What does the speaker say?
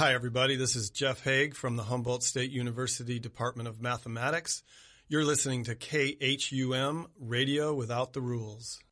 Hi, everybody. This is Jeff Haig from the Humboldt State University Department of Mathematics. You're listening to KHUM Radio Without the Rules.